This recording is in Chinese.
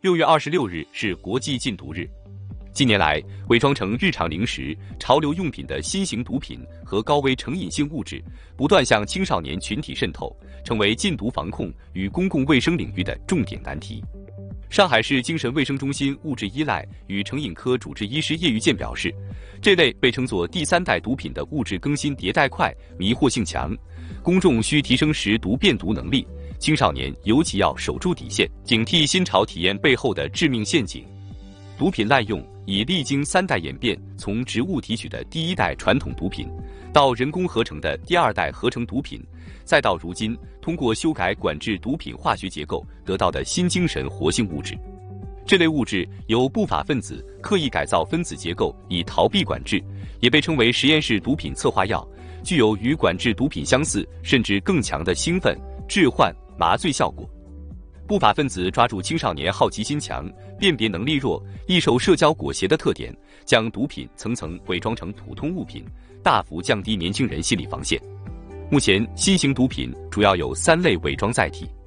6月26日是国际禁毒日。近年来，伪装成日常零食、潮流用品的新型毒品和高危成瘾性物质不断向青少年群体渗透，成为禁毒防控与公共卫生领域的重点难题。上海市精神卫生中心物质依赖与成瘾科主治医师叶玉健表示，这类被称作第三代毒品的物质更新迭代快、迷惑性强，公众需提升识毒辨毒能力，青少年尤其要守住底线，警惕新潮体验背后的致命陷阱。毒品滥用已历经3代演变，从植物提取的第一代传统毒品，到人工合成的第2代合成毒品，再到如今通过修改管制毒品化学结构得到的新精神活性物质。这类物质由不法分子刻意改造分子结构以逃避管制，也被称为实验室毒品策划药，具有与管制毒品相似甚至更强的兴奋、致幻、麻醉效果。不法分子抓住青少年好奇心强、辨别能力弱、易受社交裹挟的特点，将毒品层层伪装成普通物品，大幅降低年轻人心理防线。目前，新型毒品主要有3类伪装载体。